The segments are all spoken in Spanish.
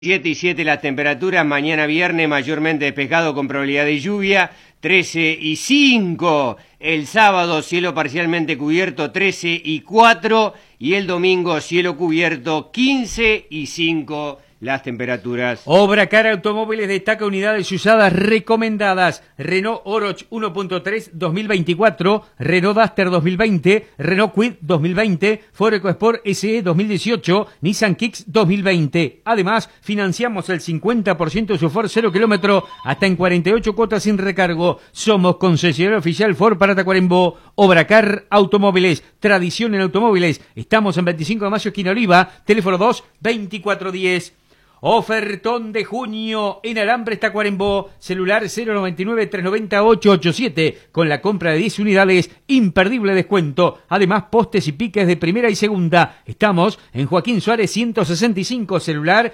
7 y 7 las temperaturas, mañana viernes mayormente despejado con probabilidad de lluvia, 13 y 5, el sábado cielo parcialmente cubierto, 13 y 4, y el domingo cielo cubierto, 15 y 5 las temperaturas. Obracar Automóviles destaca unidades usadas recomendadas: Renault Oroch 1.3 2024, Renault Duster 2020, Renault Kwid 2020, Ford EcoSport SE 2018, Nissan Kicks 2020. Además, financiamos el 50% de su Ford 0 kilómetro hasta en 48 cuotas sin recargo. Somos concesionario oficial Ford para Tacuarembó. Obracar Automóviles, tradición en automóviles. Estamos en 25 de mayo, esquina Oliva, teléfono 2-2410. Ofertón de junio en Alambres Tacuarembó, celular 099-390-887, con la compra de 10 unidades, imperdible descuento. Además, postes y piques de primera y segunda. Estamos en Joaquín Suárez 165, celular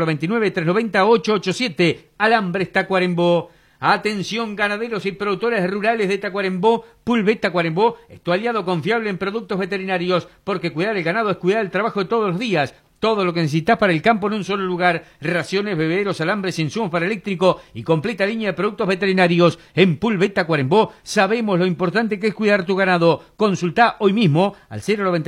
099-390-887, Alambres Tacuarembó. Atención ganaderos y productores rurales de Tacuarembó, Pulvet Tacuarembó es tu aliado confiable en productos veterinarios, porque cuidar el ganado es cuidar el trabajo de todos los días. Todo lo que necesitas para el campo en un solo lugar: raciones, bebederos, alambres, insumos para eléctrico y completa línea de productos veterinarios. En Pulvet Tacuarembó sabemos lo importante que es cuidar tu ganado. Consulta hoy mismo al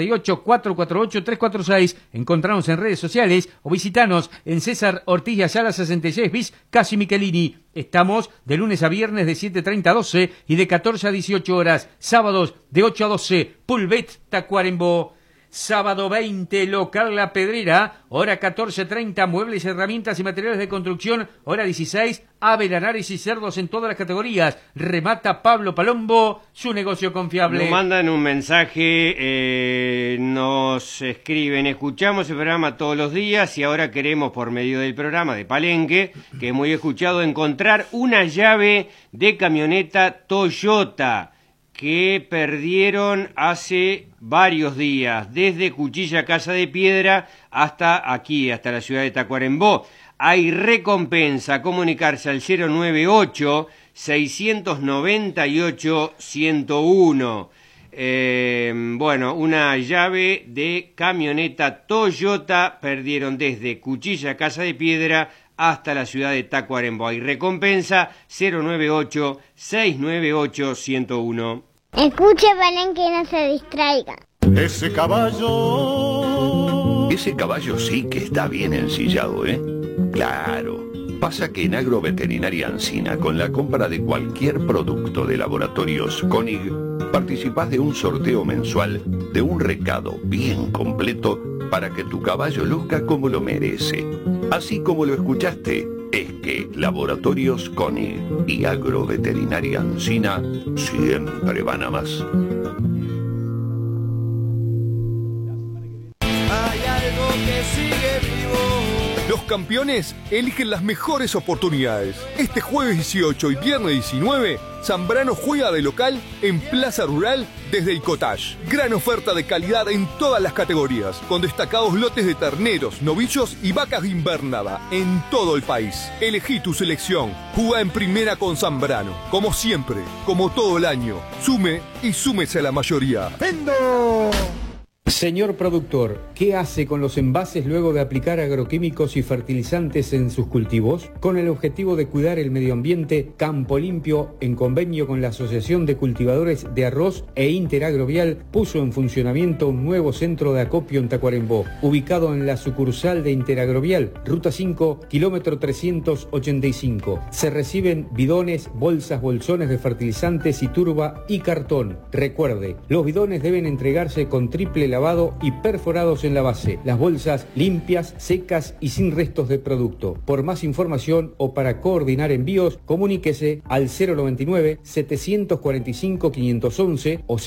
098-448-346. Encontranos en redes sociales o visitanos en César Ortiz y Ayala 66 bis, Casi Michelini. Estamos de lunes a viernes de 7:30 a 12 y de 14 a 18 horas. Sábados de 8 a 12. Pulvet Tacuarembó. Sábado 20, local La Pedrera, hora 14:30, muebles, herramientas y materiales de construcción, hora 16, avellanares y cerdos en todas las categorías. Remata Pablo Palombo, su negocio confiable. Nos mandan un mensaje, nos escriben: escuchamos el programa todos los días y ahora queremos, por medio del programa de Palenque, que es muy escuchado, encontrar una llave de camioneta Toyota que perdieron hace varios días, desde Cuchilla Casa de Piedra hasta aquí, hasta la ciudad de Tacuarembó. Hay recompensa. Comunicarse al 098-698-101. Bueno, una llave de camioneta Toyota perdieron desde Cuchilla Casa de Piedra hasta la ciudad de Tacuarembó. Hay recompensa, 098-698-101. Escuche, Palenque, y no se distraiga. Ese caballo sí que está bien ensillado, ¿eh? Claro. Pasa que en Agroveterinaria Ancina, con la compra de cualquier producto de Laboratorios Koenig, participás de un sorteo mensual de un recado bien completo para que tu caballo luzca como lo merece. Así como lo escuchaste, es que Laboratorios Koenig y Agroveterinaria Ancina siempre van a más. Hay algo que sigue vivo. Los campeones eligen las mejores oportunidades. Este jueves 18 y viernes 19, Zambrano juega de local en Plaza Rural desde el Cottage. Gran oferta de calidad en todas las categorías, con destacados lotes de terneros, novillos y vacas de invernada en todo el país. Elegí tu selección. Jugá en primera con Zambrano. Como siempre, como todo el año. Sume y súmese a la mayoría. ¡Vendo! Señor productor, ¿qué hace con los envases luego de aplicar agroquímicos y fertilizantes en sus cultivos? Con el objetivo de cuidar el medio ambiente, Campo Limpio, en convenio con la Asociación de Cultivadores de Arroz e Interagrovial, puso en funcionamiento un nuevo centro de acopio en Tacuarembó, ubicado en la sucursal de Interagrovial, Ruta 5, kilómetro 385. Se reciben bidones, bolsas, bolsones de fertilizantes y turba y cartón. Recuerde, los bidones deben entregarse con triple lavado y perforados en la base. Las bolsas limpias, secas y sin restos de producto. Por más información o para coordinar envíos, comuníquese al 099-745-511 o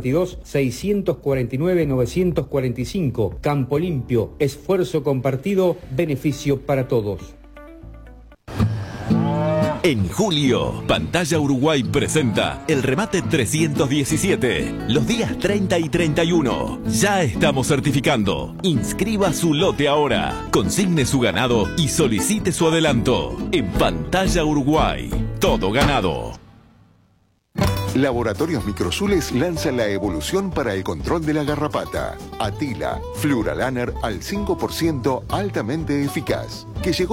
092-649-945. Campo Limpio, esfuerzo compartido, beneficio para todos. En julio, Pantalla Uruguay presenta el remate 317, los días 30 y 31. Ya estamos certificando. Inscriba su lote ahora, consigne su ganado y solicite su adelanto. En Pantalla Uruguay, todo ganado. Laboratorios Microzules lanza la evolución para el control de la garrapata. Atila, Fluralaner al 5% altamente eficaz, que llegó